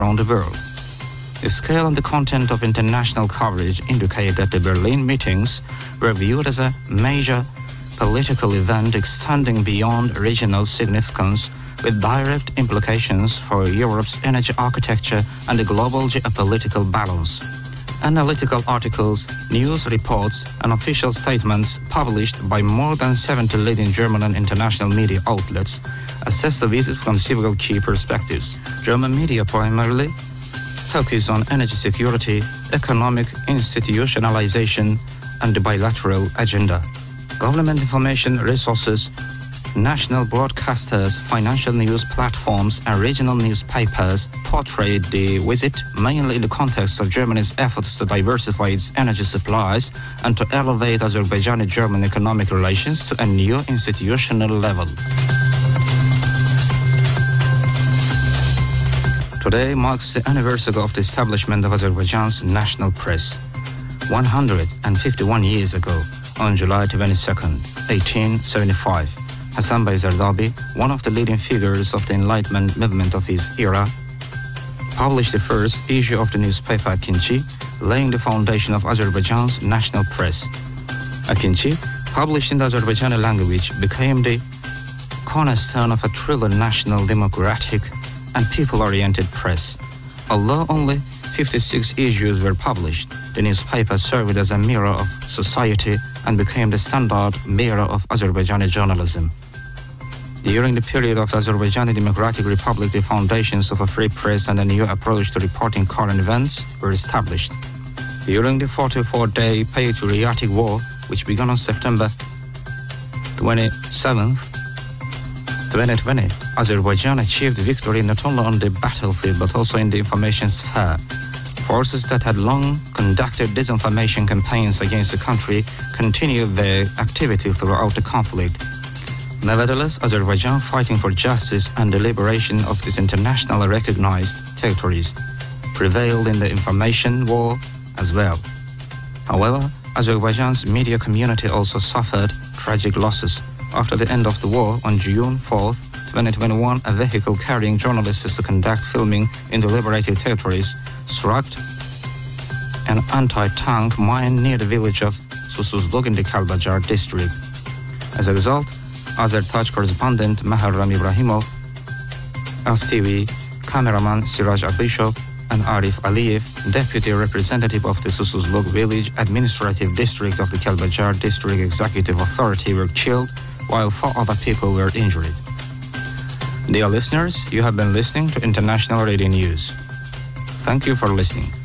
around the world. The scale and the content of international coverage indicate that the Berlin meetings were viewed as a major political event extending beyond regional significance, with direct implications for Europe's energy architecture and the global geopolitical balance. Analytical articles, news reports, and official statements published by more than 70 leading German and international media outlets assess the visit from several key perspectives. German media primarily focus on energy security, economic institutionalization, and the bilateral agenda. Government information resources, national broadcasters, financial news platforms, and regional newspapers portrayed the visit mainly in the context of Germany's efforts to diversify its energy supplies and to elevate Azerbaijani-German economic relations to a new institutional level. Today marks the anniversary of the establishment of Azerbaijan's national press. 151 years ago, on July 22, 1875, Hassan Bey Zardabi, one of the leading figures of the Enlightenment movement of his era, published the first issue of the newspaper Akinci, laying the foundation of Azerbaijan's national press. Akinci, published in the Azerbaijani language, became the cornerstone of a truly national, democratic, and people-oriented press. Although only 56 issues were published, the newspaper served as a mirror of society and became the standard mirror of Azerbaijani journalism. During the period of the Azerbaijani Democratic Republic, the foundations of a free press and a new approach to reporting current events were established. During the 44-day patriotic war, which began on September 27, 2020, Azerbaijan achieved victory not only on the battlefield but also in the information sphere. Forces that had long conducted disinformation campaigns against the country continued their activity throughout the conflict. Nevertheless, Azerbaijan, fighting for justice and the liberation of its internationally recognized territories, prevailed in the information war as well. However, Azerbaijan's media community also suffered tragic losses. After the end of the war, on June 4, 2021, a vehicle carrying journalists to conduct filming in the liberated territories struck an anti-tank mine near the village of Susuzluk in the Kalbajar district. As a result, Azertaj correspondent Maharram Ibrahimov, LSTV cameraman Siraj Abrishov, and Arif Aliyev, deputy representative of the Susuzluk village administrative district of the Kalbajar district executive authority, were killed, while 4 other people were injured. Dear listeners, you have been listening to International Radio News. Thank you for listening.